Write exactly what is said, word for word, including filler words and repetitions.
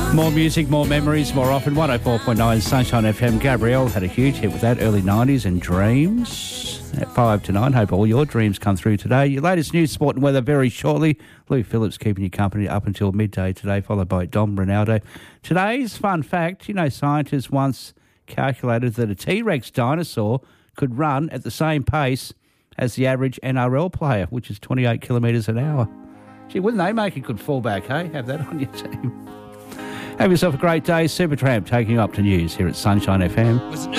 More music, more memories, more often. one oh four point nine Sunshine F M. Gabrielle had a huge hit with that, early nineties, and Dreams. At five to nine, hope all your dreams come through today. Your latest news, sport and weather very shortly. Lou Phillips keeping you company up until midday today, followed by Dom Ronaldo. Today's fun fact, you know, scientists once calculated that a T-Rex dinosaur could run at the same pace as the average N R L player, which is twenty-eight kilometres an hour. Gee, wouldn't they make a good fullback, hey? Have that on your team. Have yourself a great day. Supertramp taking you up to news here at Sunshine F M.